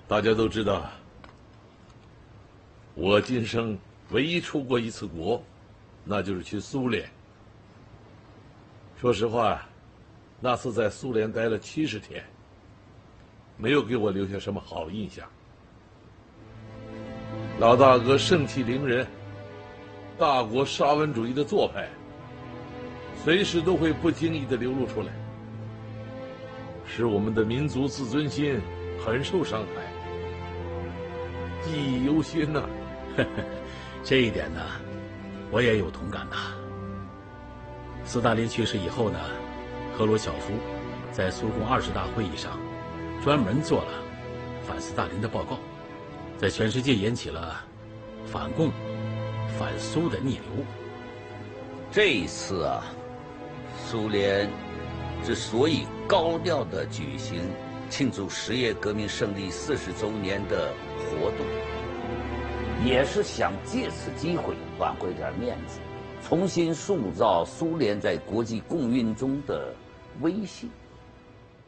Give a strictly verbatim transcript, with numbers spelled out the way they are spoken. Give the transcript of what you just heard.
大家都知道，我今生唯一出过一次国，那就是去苏联。说实话，那次在苏联待了七十天，没有给我留下什么好印象。老大哥盛气凌人，大国沙文主义的做派，随时都会不经意地流露出来，使我们的民族自尊心很受伤害，记忆犹新呐。 这一点呢，我也有同感呐。斯大林去世以后呢，赫鲁晓夫在苏共二十大会议上专门做了反斯大林的报告，在全世界引起了反共、反苏的逆流。 这一次啊，苏联之所以高调地举行庆祝十月革命胜利四十周年的活动，也是想借此机会挽回点面子，重新塑造苏联在国际共运中的威信。